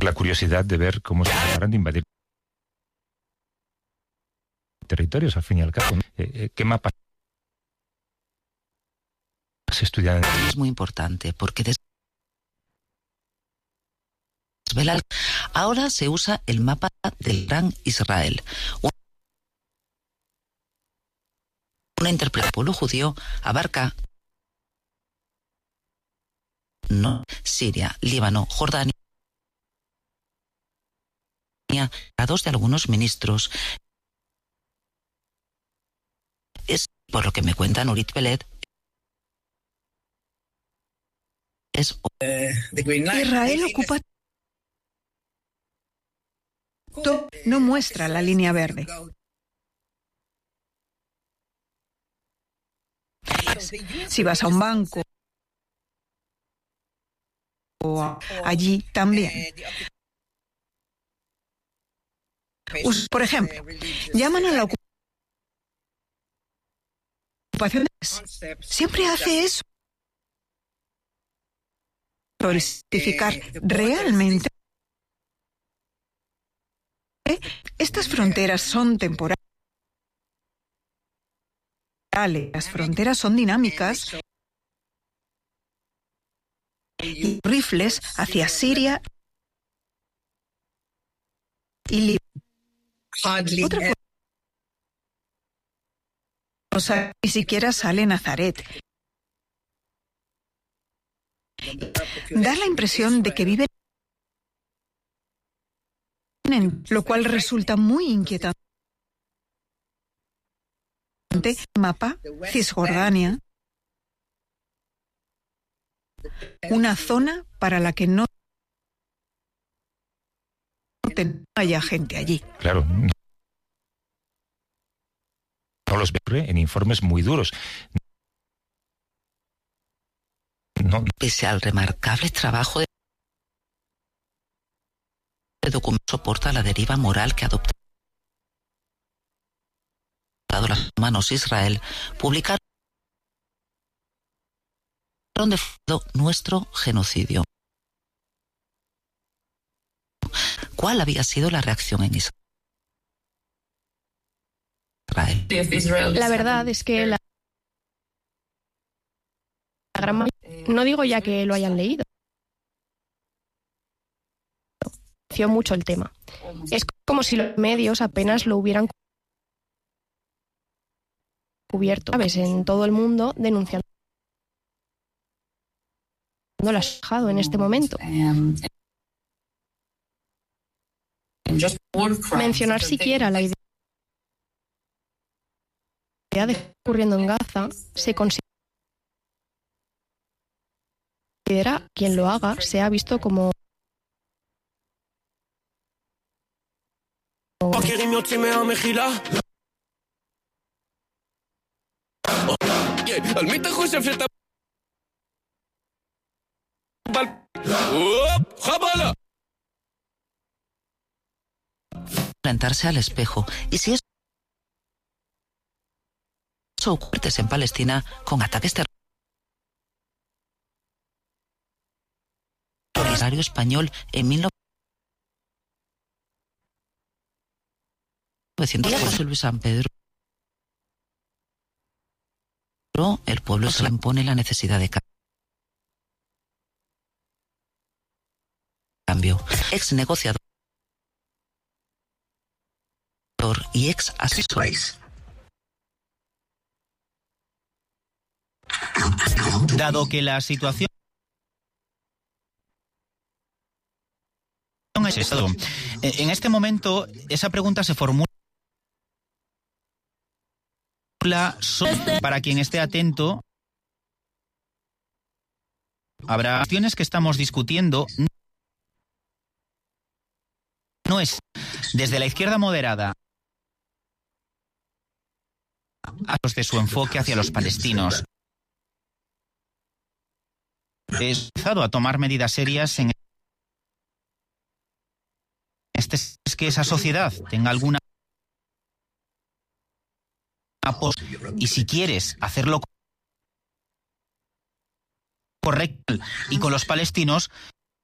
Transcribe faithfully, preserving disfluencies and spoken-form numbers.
la curiosidad de ver cómo se preparan de invadir territorios, al fin y al cabo. Eh, eh, ¿Qué mapas se estudian? Es muy importante porque desvela. Ahora se usa el mapa del Gran Israel. Una interpretación del pueblo judío abarca no, Siria, Líbano, Jordania, a dos de algunos ministros. Es, por lo que me cuenta Nurit Beled, es Israel ocupa todo, no muestra la línea verde. Si vas a un banco o allí también. Por ejemplo, llaman a la ocupación. Siempre hace eso. Para justificar realmente estas fronteras son temporales. Las fronteras son dinámicas y rifles hacia Siria y Líbano. Otra cosa, ni siquiera sale Nazaret. Da la impresión de que viven en, lo cual resulta muy inquietante. Mapa, Cisjordania, una zona para la que no haya gente allí. Claro. No los ve en informes muy duros. No. Pese al remarcable trabajo de documento, soporta la deriva moral que adopta las manos Israel, publicaron de fondo nuestro genocidio. ¿Cuál había sido la reacción en Israel? La verdad es que la gran mayoría, no digo ya que lo hayan leído, mucho el tema. Es como si los medios apenas lo hubieran cubierto, ¿sabes? En todo el mundo denunciando las dejado en este momento. Mencionar siquiera la idea de ocurriendo en Gaza se considera quien lo haga se ha visto como enfrentarse al espejo. Y si eso ocurre en Palestina con ataques terroristas español en mil novecientos José Luis San Pedro, el pueblo se le impone la necesidad de cambio. Ex negociador y ex asesor. Dado que la situación es esto, en este momento esa pregunta se formula para quien esté atento. Habrá cuestiones que estamos discutiendo. No es desde la izquierda moderada de su enfoque hacia los palestinos. He empezado a tomar medidas serias en este es que esa sociedad tenga alguna y si quieres hacerlo correcto y con los palestinos,